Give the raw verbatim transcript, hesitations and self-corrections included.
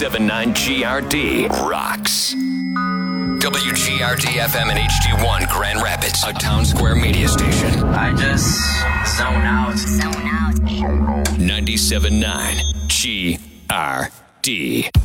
ninety-seven point nine G R D rocks. W G R D F M and H D one Grand Rapids, a Town Square media station. I just zone out. Zone out. ninety-seven point nine G R D.